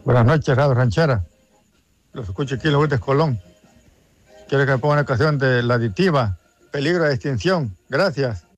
Buenas noches, Radio Ranchera. Los escucho aquí en Lourdes, Colón. Quiero que me ponga una canción de La Adictiva, Peligro de Extinción. Gracias.